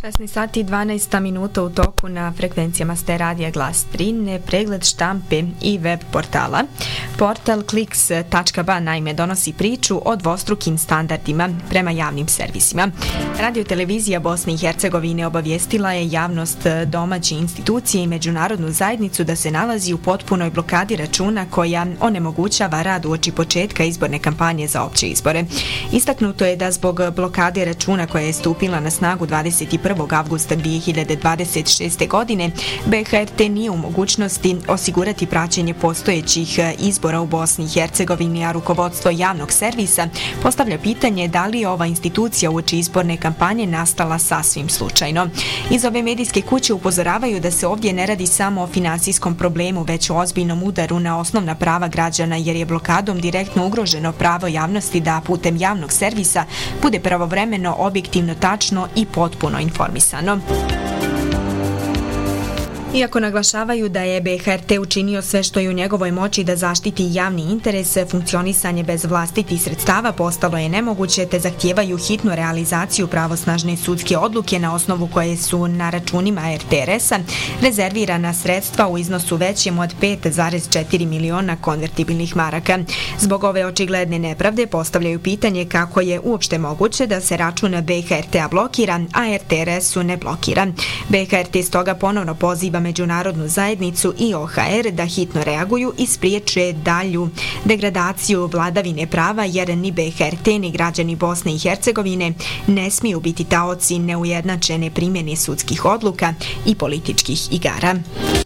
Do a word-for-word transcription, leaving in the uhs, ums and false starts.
šesnaest sati i dvanaest minuta u toku na frekvencijama Ste radija Glas tri, pregled štampe i web portala. Portal kliks tačka ba naime donosi priču o dvostrukim standardima prema javnim servisima. Radio-televizija Bosne i Hercegovine obavijestila je javnost, domaće institucije i međunarodnu zajednicu da se nalazi u potpunoj blokadi računa koja onemogućava rad uoči početka izborne kampanje za opće izbore. Istaknuto je da zbog blokade računa koja je stupila na snagu dvadeset prvog avgusta dvije hiljade dvadeset šeste. godine, B H R T nije u mogućnosti osigurati praćenje postojećih izbora u Bosni i Hercegovini, a rukovodstvo javnog servisa postavlja pitanje da li je ova institucija uoči izborne kampanje nastala sasvim slučajno. Iz ove medijske kuće upozoravaju da se ovdje ne radi samo o finansijskom problemu, već o ozbiljnom udaru na osnovna prava građana, jer je blokadom direktno ugroženo pravo javnosti da putem javnog servisa bude pravovremeno, objektivno, tačno i potpuno informisano. Iako naglašavaju da je B H R T učinio sve što je u njegovoj moći da zaštiti javni interes, funkcionisanje bez vlastitih sredstava postalo je nemoguće, te zahtijevaju hitnu realizaciju pravosnažne sudske odluke na osnovu koje su na računima R T R S-a rezervirana sredstva u iznosu većem od pet zarez četiri miliona konvertibilnih maraka. Zbog ove očigledne nepravde postavljaju pitanje kako je uopšte moguće da se račun B H R T-a blokira, a R T R S-u ne blokira. B H R T stoga ponovno poziva međunarodnu zajednicu i O H R da hitno reaguju i spriječe dalju degradaciju vladavine prava, jer ni B H R T ni građani Bosne i Hercegovine ne smiju biti taoci neujednačene primjene sudskih odluka i političkih igara.